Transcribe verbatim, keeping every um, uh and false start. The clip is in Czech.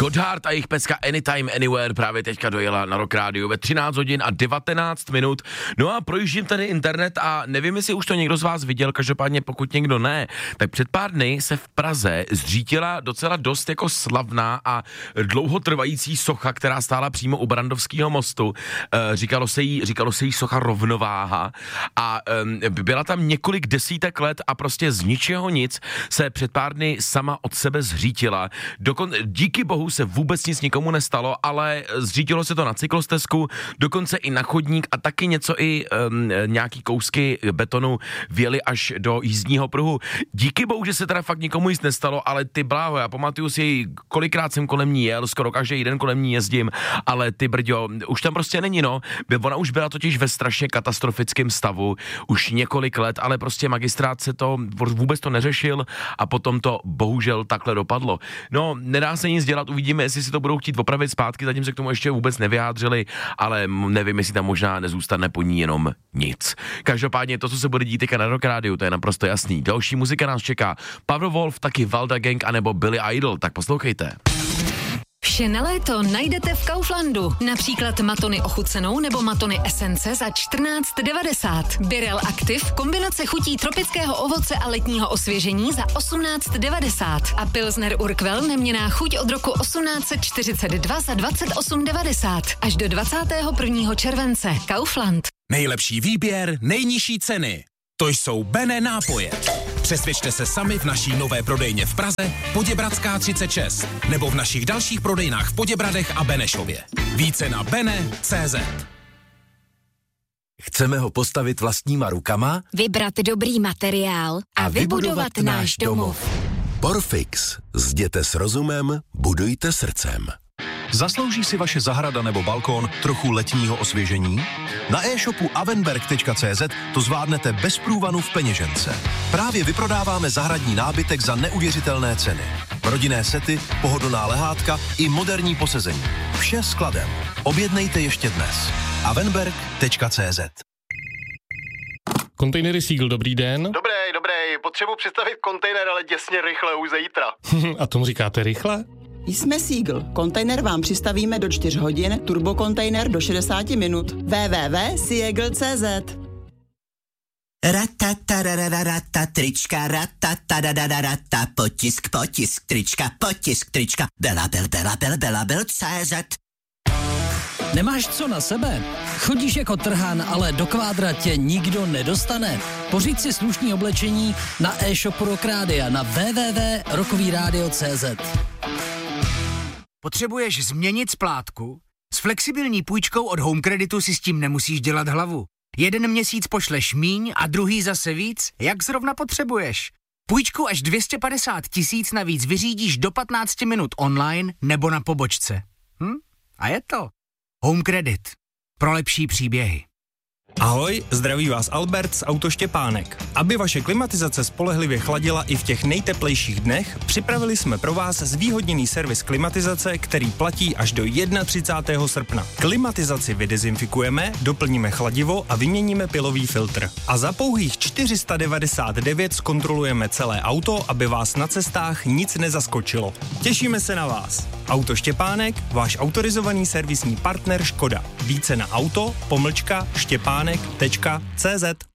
Gotthard a jejich pecka Anytime Anywhere právě teďka dojela na Rock Radio ve třináct hodin a devatenáct minut. No a projíždím tady internet a nevím, jestli už to někdo z vás viděl, každopádně pokud někdo ne, tak před pár dny se v Praze zřítila docela dost jako slavná a dlouhotrvající socha, která stála přímo u Brandovského mostu. E, říkalo se jí, říkalo se jí socha Rovnováha a e, byla tam několik desítek let a prostě z ničeho nic se před pár dny sama od sebe zřítila. Dokon, díky bohu se vůbec nic nikomu nestalo, ale zřítilo se to na cyklostezku, dokonce i na chodník a taky něco i um, nějaký kousky betonu vjeli až do jízdního pruhu. Díky bohu, že se teda fakt nikomu nic nestalo, ale ty bláho, já pamatuju si, kolikrát jsem kolem ní jel, skoro každý den kolem ní jezdím, ale ty brďo, už tam prostě není, no. Ona už byla totiž ve strašně katastrofickém stavu už několik let, ale prostě magistrát se to vůbec to neřešil a potom to bohužel takhle dopadlo. No, nedá se nic dělat, uvidíme, jestli si to budou chtít opravit zpátky, zatím se k tomu ještě vůbec nevyjádřili, ale nevím, jestli tam možná nezůstane po ní jenom nic. Každopádně to, co se bude dít teďka na Rock Radio, to je naprosto jasný. Další muzika nás čeká. Powerwolf, taky Valda Gang anebo Billy Idol, tak poslouchejte. Vše na léto najdete v Kauflandu. Například matony ochucenou nebo matony esence za čtrnáct devadesát. Birel Active, kombinace chutí tropického ovoce a letního osvěžení za osmnáct devadesát. A Pilsner Urquell neměnná chuť od roku osmnáct čtyřicet dva za dvacet osm devadesát. Až do dvacátého prvního července. Kaufland. Nejlepší výběr, nejnižší ceny. To jsou Bene nápoje. Přesvědčte se sami v naší nové prodejně v Praze, Poděbradská třicet šest, nebo v našich dalších prodejnách v Poděbradech a Benešově. Více na bene tečka cé zet. Chceme ho postavit vlastníma rukama, vybrat dobrý materiál a, a vybudovat, vybudovat náš domov. Porfix. Zděte s rozumem, budujte srdcem. Zaslouží si vaše zahrada nebo balkón trochu letního osvěžení? Na e-shopu avenberg tečka cé zet to zvládnete bez průvanu v peněžence. Právě vyprodáváme zahradní nábytek za neuvěřitelné ceny. Rodinné sety, pohodlná lehátka i moderní posezení. Vše skladem. Objednejte ještě dnes. avenberg tečka cé zet. Kontejnery Seagull, dobrý den. Dobrý, dobrý. Potřebuji přistavit kontejner, ale děsně rychle, už zítra. A tomu říkáte rychle? Jsme Seagull. Kontejner vám přistavíme do čtyř hodin, turbokontejner do šedesát minut. w w w tečka seagull tečka cé zet. Ratatarararata, trička, ratatarararata, potisk, potisk, trička, potisk, trička, bela, bel, bela, bel, bela, bel, cé zet. Nemáš co na sebe? Chodíš jako trhan, ale do kvádra tě nikdo nedostane. Pořiď si slušný oblečení na e-shopu Rock Radio na w w w tečka rockovyradio tečka cé zet. Potřebuješ změnit splátku? S flexibilní půjčkou od Home Creditu si s tím nemusíš dělat hlavu. Jeden měsíc pošleš míň a druhý zase víc, jak zrovna potřebuješ. Půjčku až dvě stě padesát tisíc navíc vyřídíš do patnáct minut online nebo na pobočce. Hm? A je to. Home Credit. Pro lepší příběhy. Ahoj, zdraví vás Albert z Autoštěpánek. Aby vaše klimatizace spolehlivě chladila i v těch nejteplejších dnech, připravili jsme pro vás zvýhodněný servis klimatizace, který platí až do třicátého prvního srpna. Klimatizaci vydezinfikujeme, doplníme chladivo a vyměníme pilový filtr. A za pouhých čtyři sta devadesát devět zkontrolujeme celé auto, aby vás na cestách nic nezaskočilo. Těšíme se na vás. Autoštěpánek, váš autorizovaný servisní partner Škoda. Více na auto, pomlčka, štěpánek tečka cé zet.